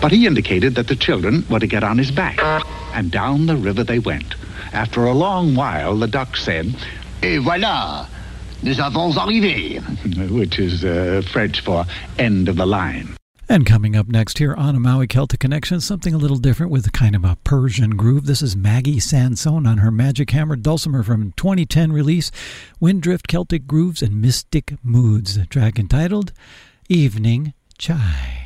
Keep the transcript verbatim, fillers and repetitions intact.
but he indicated that the children were to get on his back. And down the river they went. After a long while, the duck said, Et voilà, nous avons arrivé. Which is uh, French for end of the line. And coming up next here on a Maui Celtic Connection, something a little different with a kind of a Persian groove. This is Maggie Sansone on her Magic Hammer dulcimer from twenty ten release, Windrift Celtic Grooves and Mystic Moods, a track entitled Evening Chai.